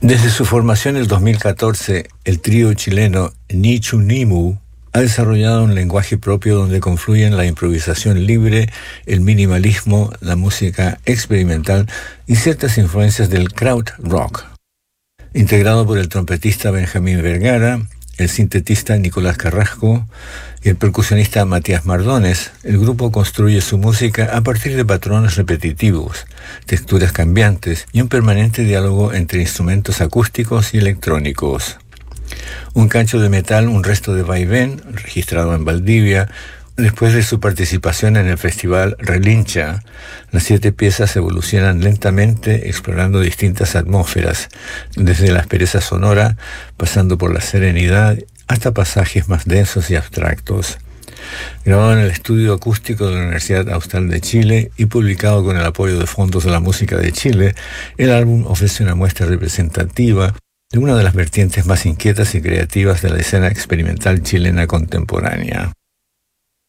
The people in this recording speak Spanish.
Desde su formación en el 2014, el trío chileno Nichu Nimu ha desarrollado un lenguaje propio donde confluyen la improvisación libre, el minimalismo, la música experimental y ciertas influencias del krautrock. Integrado por el trompetista Benjamín Vergara, el sintetista Nicolás Carrasco y el percusionista Matías Mardones, el grupo construye su música a partir de patrones repetitivos, texturas cambiantes y un permanente diálogo entre instrumentos acústicos y electrónicos. Un cacho de metal, un resto de vaivén, registrado en Valdivia, después de su participación en el festival Relincha. Las 7 piezas evolucionan lentamente explorando distintas atmósferas, desde la aspereza sonora, pasando por la serenidad, hasta pasajes más densos y abstractos. Grabado en el estudio acústico de la Universidad Austral de Chile y publicado con el apoyo de Fondos de la Música de Chile, el álbum ofrece una muestra representativa de una de las vertientes más inquietas y creativas de la escena experimental chilena contemporánea.